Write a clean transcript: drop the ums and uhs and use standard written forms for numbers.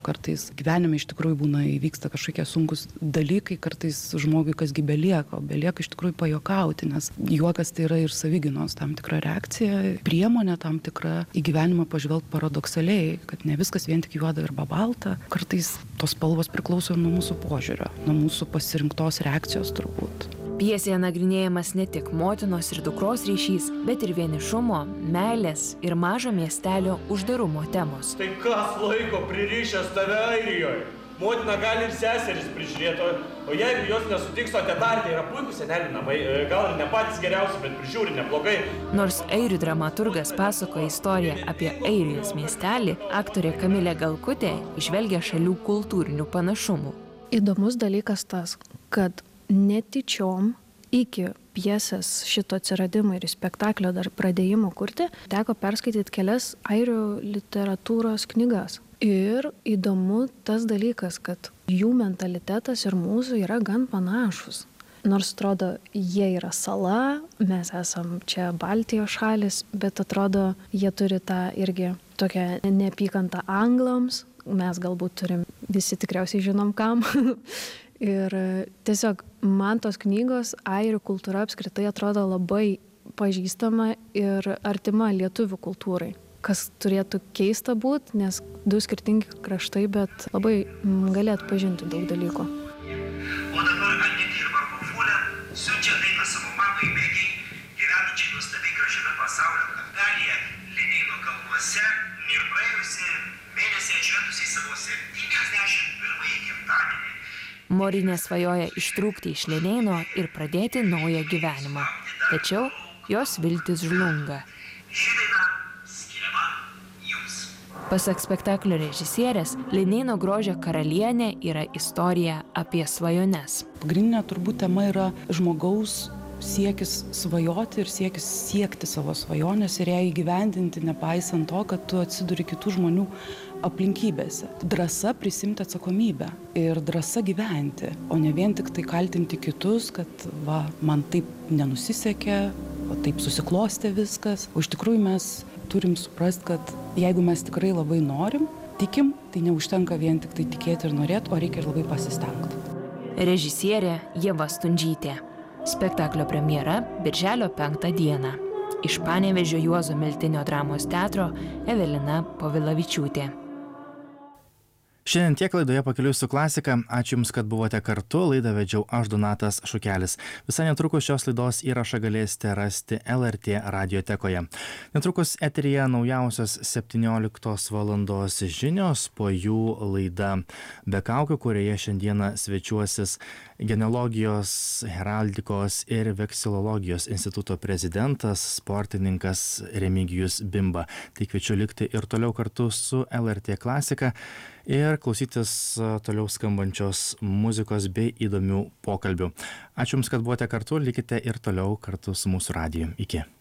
Kartais gyvenime iš tikrųjų įvyksta kažkokie sunkus dalykai, kartais žmogui kasgi belieka, o belieka iš tikrųjų pajuokauti, nes juokas tai yra ir savigynos tam tikra reakcija, priemonė tam tikra į gyvenimą pažvelgti paradoksaliai, kad ne viskas vien tik juoda arba balta. Kartais tos spalvos priklauso nuo mūsų požiūrio, nuo mūsų pasirinktos reakcijos turbūt. Pjesėje nagrinėjamas ne tik motinos ir dukros ryšys, bet ir vienišumo, meilės ir mažo miestelio uždarumo temos. Tai kas laiko pririšęs tave Airijoje? Motina gali ir seseris prižiūrėti, o jeigu jos nesutiks, o tetardė yra puikūs senelių namai, gal ir ne patys geriausi, bet prižiūri neblogai. Nors airių dramaturgas pasakoja istoriją apie Airijos miestelį, aktorė Kamilė Galkutė įžvelgia šalių kultūrinių panašumų. Įdomus dalykas tas, kad netyčiom iki pjesės šito atsiradimo ir spektaklio dar pradėjimo kurti, teko perskaityti kelias airių literatūros knygas. Ir įdomu tas dalykas, kad jų mentalitetas ir mūsų yra gan panašus. Nors atrodo, jie yra sala, mes esam čia Baltijos šalis, bet atrodo, jie turi tą irgi tokią neapykantą anglams. Mes galbūt turim, visi tikriausiai žinom kam. Ir tiesiog man tos knygos, airių kultūra apskritai atrodo labai pažįstama ir artima lietuvių kultūrai. Kas turėtų keista būt, nes du skirtingi kraštai, bet labai gali atpažinti daug dalykų. O dabar Anetė ir Markofulė siunčia dainą savo mamai Megiai, gyvenančiai nuostabiai gražiame pasaulio kampelyje, Linėno kalnuose ir praėjusį mėnesį atšventusiai savo 71-ąjį gimtadienį. Morinė svajoja ištrūkti iš Linėno ir pradėti naują gyvenimą. Tačiau jos viltis žlunga. Ši daina skiriama jums. Pasak spektaklio režisierės, Linėno grožio karalienė yra istorija apie svajones. Pagrindinė turbūt tema yra žmogaus siekis svajoti ir siekis siekti savo svajonės ir ją įgyvendinti, nepaisant to, kad tu atsiduri kitų žmonių aplinkybėse. Drąsa prisimti atsakomybę ir drąsa gyventi, o ne vien tik tai kaltinti kitus, kad man taip nenusisekė, o taip susiklostė viskas. O iš tikrųjų mes turim suprasti, kad jeigu mes tikrai labai norim, tikim, tai neužtenka vien tik tai tikėti ir norėti, o reikia ir labai pasistengti. Režisierė Ieva Stundžytė. Spektaklio premjera birželio 5 dieną. Iš Panevėžio Juozo Miltinio dramos teatro Evelina Povilavičiūtė. Šiandien tiek laidoje Pakeliui su klasika. Ačiū Jums, kad buvote kartu. Laidą vedžiau aš, Donatas Šukelis. Visai netrukus šios laidos įrašą galėsite rasti LRT radiotekoje. Netrukus eteryje naujausios 17 valandos žinios, po jų laida Be kaukių, kurioje šiandieną svečiuosis Genealogijos, heraldikos ir veksilologijos instituto prezidentas, sportininkas Remigijus Bimba. Tai kviečiu likti ir toliau kartu su LRT klasika ir klausytis toliau skambančios muzikos bei įdomių pokalbių. Ačiū Jums, kad buvote kartu, likite ir toliau kartu su mūsų radiju. Iki.